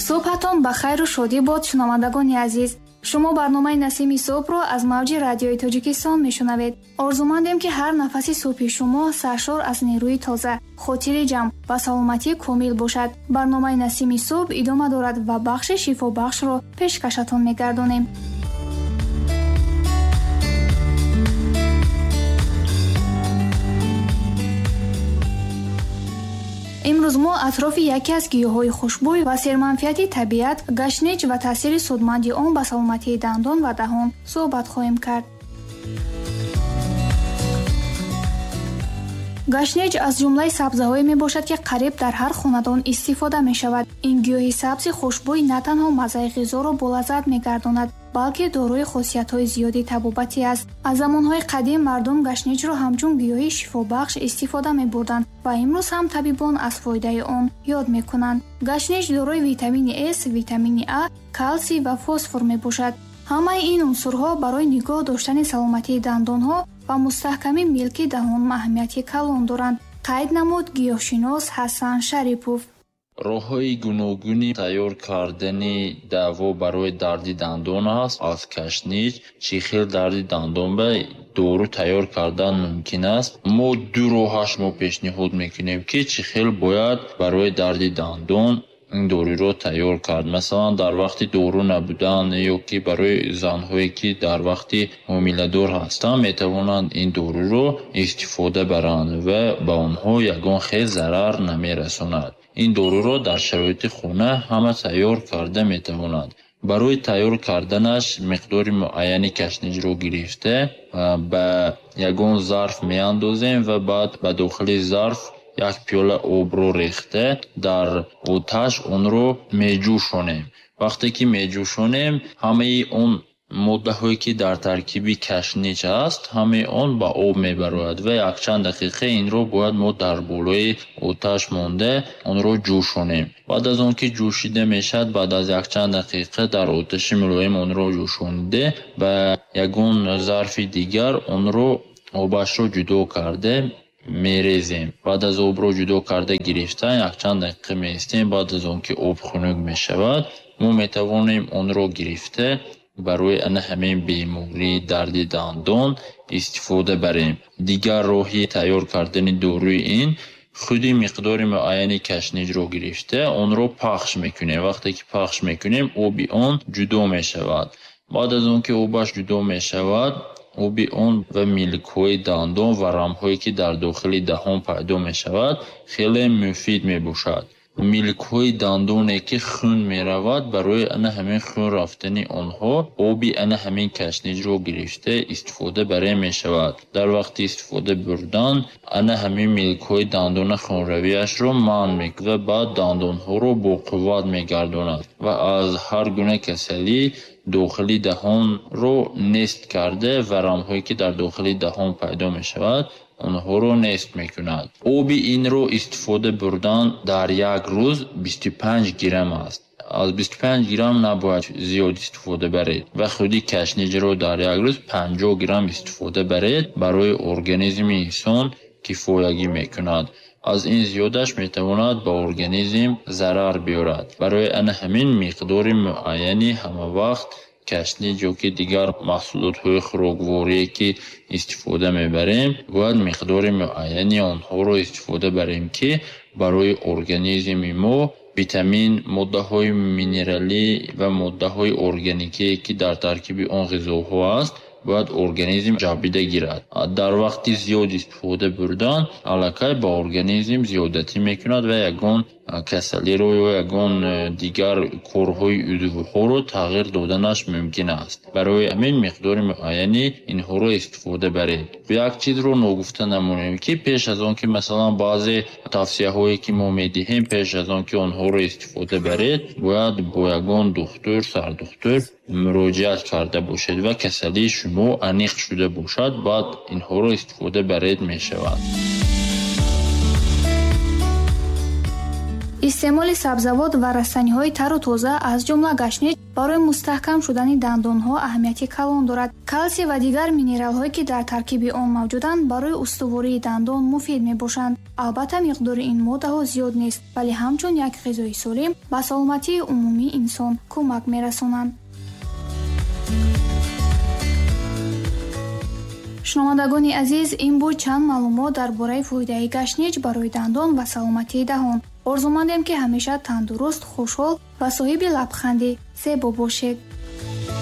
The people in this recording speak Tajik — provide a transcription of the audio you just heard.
صبحتان بخیر و شادی باد شنوندگان عزیز. شما برنامه نسیم صبح را از موج رادیوی تاجیکستان میشنوید. آرزومندیم که هر نفس صبح شما سرشار از نیروی تازه، خاطر جمع و سلامتی کامل باشد. برنامه نسیم صبح ادامه دارد و بخش شفا بخش را پیشکشتان میگردانیم. امروز ما اطراف یکی از گیاهای خوشبوی و سرمنفعت طبیعت گشنیج و تاثیر سودمندی آن به سلامتی دندان و دهان صحبت خواهیم کرد. گشنیج از جمله سبزه‌هایی میباشد که قریب در هر خاندان استفاده میشود. این گیاه سبز خوشبوی نه تنها مزه غذا را بلذت میگرداند، بلکه دارای خاصیت‌های زیادی طبابتی است. از زمان‌های قدیم مردم گشنیج را همچون گیاهی شفابخش استفاده می‌بردند و امروز هم طبیبان از فایده آن یاد می‌کنند. گشنیج دارای ویتامین S، ویتامین A، کلسیم و فسفر میباشد. همه این عنصرها برای نگاه داشتن سلامتی دندان‌ها و مستحکمی ملک دهان اهمیت کلان دارند. قید نمود گیاهشناس حسن شریپوف. роҳҳои гуногуни тайёр кардани даво барои дарди дандон аст. аз кашниж чӣ хел дарди дандон ба дору тайёр кардан мумкин аст. мо ду роҳаш пешниҳод мекунем ки чӣ хел бояд барои дарди дандон ин доруро тайёр кард. масалан дар вақти дору набудан ё ки барои занҳое ки дар вақти ҳомиладор ҳастанд метавонанд ин доруро истифода баранд ва ба онҳо ягон хел зарар намерасонад. ин доруро дар шароити хона ҳама тайёр карда метавонад. барои тайёр карданаш миқдори муайяни кашнижро гирифта ба ягон зарф меандозем ва баъд ба дохили зарф як пиёла обро рехта дар оташ онро меҷӯшонем. вақте ки меҷӯшонем ҳамаи он моддаҳое ки дар таркиби кашниж аст ҳамаи он ба об мебарояд ва якчанд дақиқа инро бояд мо дар болои оташ монда онро ҷӯшонем. баъд аз он ки ҷӯшида мешавад, баъд аз якчанд дақиқа дар оташи мулоим онро ҷӯшонида ба ягон зарфи дигар онро обашро ҷудо карда мерезем. баъд аз обро ҷудо карда гирифтан якчанд дақиқа меистем. баъд аз он ки об хунук мешавад, мо метавонем онро гирифта барои ана ҳамин бемории дарди дандон истифода барем. дигар роҳи тайёр кардани доруи ин худи миқдори муайяни кашнижро гирифта онро пахш мекунем. вақте ки пахш мекунем, оби он ҷудо мешавад. баъд аз он ки обаш ҷудо мешавад, оби он ва милкҳои дандон ва рамҳое ки дар дохили даҳон пайдо мешавад хеле муфид мебошад. милкҳои дандоне ки хун меравад, барои ана ҳамин хун рафтани онҳо оби ана ҳамин кашнижро гирифта истифода барем мешавад. дар вақти истифода бурдан ана ҳамин милкҳои дандона хунравиашро манъ мекунад ва баъд дандонҳоро боқувват мегардонад ва аз ҳар гуна касалӣ дохили даҳонро нест карда ва рамҳое ки дар дохили даҳон пайдо мешавад онҳоро нест мекунад. оби инро истифода бурдан дар як рӯз 25 грамм аст. аз 25 грамм набояд зиёд истифода баред ва худи кашнижро дар як рӯз 50 грамм истифода баред. барои организми инсон кифоягӣ мекунад. аз ин зиёдаш метавонад ба организм зарар биёрад. барои ана ҳамин миқдори муайяни ҳамавақт кашниж ё ки дигар маҳсулотҳои хӯрокворие ки истифода мебарем, бояд миқдори муайяни онҳоро истифода барем ки барои организми мо витамин, моддаҳои минералӣ ва моддаҳои органикие ки дар таркиби он ғизоҳо аст бояд организм ҷабида гирад. дар вақти зиёд истифода бурдан аллакай ба организм зиёдатӣ мекунад ва ягон касалиро ё ягон дигар корҳои удвҳоро тағйир доданаш мумкин аст. барои ҳамин миқдори муайяни инҳоро истифода баред. як чизро ногуфта намонем ки пеш аз он ки масалан баъзе тавсияҳое ки мо медиҳем, пеш аз он ки онҳоро истифода баред, бояд бо ягон духтур, сардухтур муроҷиат карда бошед ва касалии шумо аниқ шуда бошад, баъд инҳоро истифода баред мешавад. истеъмоли сабзавот ва растаниҳои тару тоза аз ҷумла гашнич барои мустаҳкам шудани дандонҳо аҳамияти калон дорад. Калсий ва дигар минералҳое ки дар таркиби он мавҷуданд барои устувории дандон муфид мебошанд. албатта миқдори ин моддаҳо зиёд нест, вале ҳамчун як ғизои солим ба саломатии умумии инсон кӯмак мерасонанд. шунавандагони азиз, ин буд чанд маълумот дар бораи фоидаи гашнич барои дандон ва саломатии даҳон. орзумандем ки ҳамеша тандуруст, хушҳол ва соҳиби лабханди зебо бошед.